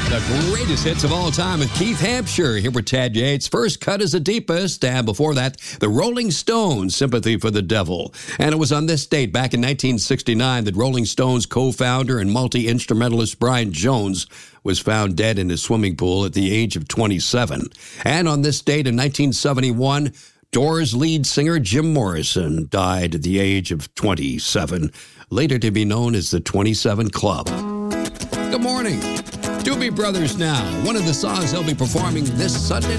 The greatest hits of all time with Keith Hampshire here with Tad Yates. First Cut is the deepest, and before that, the Rolling Stones, Sympathy for the Devil. And it was on this date, back in 1969, that Rolling Stones co-founder and multi-instrumentalist Brian Jones was found dead in his swimming pool at the age of 27. And on this date in 1971, Doors lead singer Jim Morrison died at the age of 27, later to be known as the 27 Club. Good morning. Doobie Brothers now. One of the songs they'll be performing this Sunday